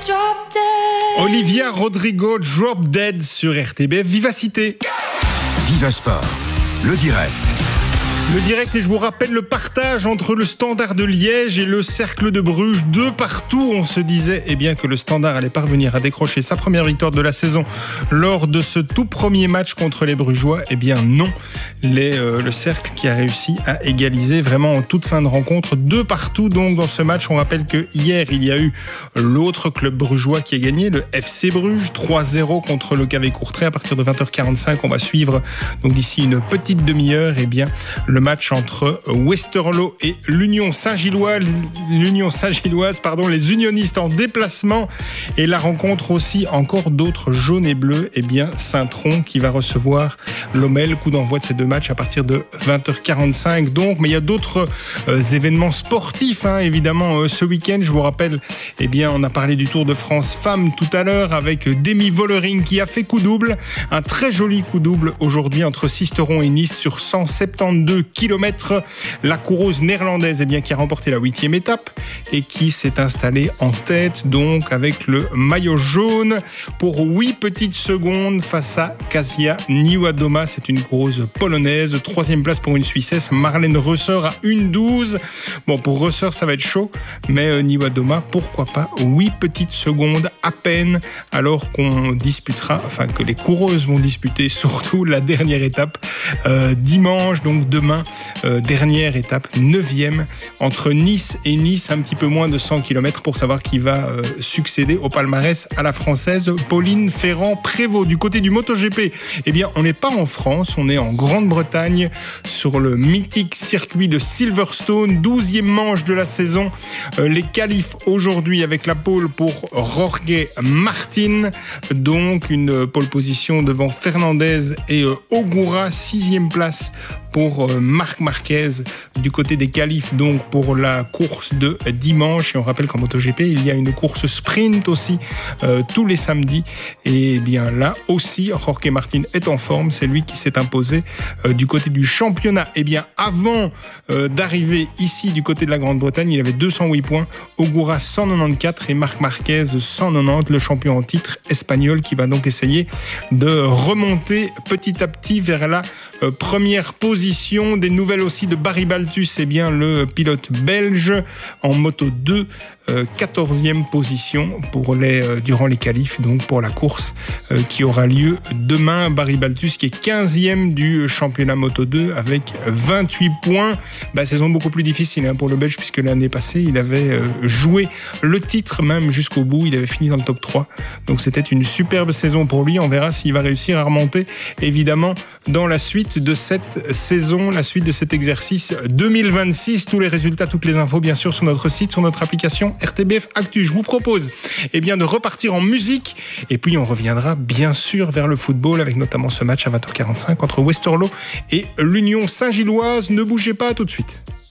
Olivia Rodrigo, Drop Dead sur RTBF Vivacité. Viva Sport, le direct. Le direct, et je vous rappelle le partage entre le Standard de Liège et le Cercle de Bruges. De partout, on se disait que le Standard allait parvenir à décrocher sa première victoire de la saison lors de ce tout premier match contre les Brugeois. Non, le Cercle qui a réussi à égaliser vraiment en toute fin de rencontre. De partout donc dans ce match. On rappelle que hier, il y a eu l'autre club brugeois qui a gagné, le FC Bruges, 3-0 contre le KV Courtrai. À partir de 20h45, on va suivre donc d'ici une petite demi-heure le match entre Westerlo et l'Union Saint-Gilloise, les unionistes en déplacement, et la rencontre aussi encore d'autres jaunes et bleus, Saint-Tron qui va recevoir Lommel. Coup d'envoi de ces deux matchs à partir de 20h45 donc, mais il y a d'autres événements sportifs évidemment ce week-end. Je vous rappelle, on a parlé du Tour de France femmes tout à l'heure avec Demi Vollering qui a fait coup double, un très joli coup double aujourd'hui entre Sisteron et Nice sur 172 km. La coureuse néerlandaise qui a remporté la 8e étape et qui s'est installée en tête donc avec le maillot jaune pour 8 petites secondes face à Kasia Niewiadoma. C'est une coureuse polonaise. 3e place pour une Suissesse, Marlène Rösser à 1,12. Bon, pour Rösser ça va être chaud, mais Niewiadoma, pourquoi pas 8 petites secondes à peine, alors que les coureuses vont disputer surtout la dernière étape dimanche, donc demain. Dernière étape, 9e, entre Nice et Nice, un petit peu moins de 100 km pour savoir qui va succéder au palmarès à la française Pauline Ferrand-Prévot. Du côté du MotoGP, on n'est pas en France, on est en Grande-Bretagne sur le mythique circuit de Silverstone, 12e manche de la saison. Les qualifs aujourd'hui avec la pole pour Jorge Martin, donc une pole position devant Fernandez et Ogura, 6e place pour Marc Marquez du côté des qualifs, donc pour la course de dimanche. Et on rappelle qu'en MotoGP, il y a une course sprint aussi tous les samedis. Et là aussi, Jorge Martin est en forme. C'est lui qui s'est imposé du côté du championnat. Avant d'arriver ici du côté de la Grande-Bretagne, il avait 208 points. Ogura 194 et Marc Marquez 190, le champion en titre espagnol qui va donc essayer de remonter petit à petit vers la première position. Des nouvelles aussi de Barry Baltus, le pilote belge en Moto 2, 14e position durant les qualifs, donc pour la course qui aura lieu demain. Barry Baltus qui est 15e du championnat Moto 2 avec 28 points. Saison beaucoup plus difficile pour le Belge, puisque l'année passée il avait joué le titre même jusqu'au bout, il avait fini dans le top 3, donc c'était une superbe saison pour lui. On verra s'il va réussir à remonter évidemment dans la suite de cette saison, la suite de cet exercice 2026. Tous les résultats, toutes les infos bien sûr sur notre site, sur notre application RTBF Actu. Je vous propose de repartir en musique, et puis on reviendra bien sûr vers le football avec notamment ce match à 20h45 entre Westerlo et l'Union Saint-Gilloise. Ne bougez pas, à tout de suite.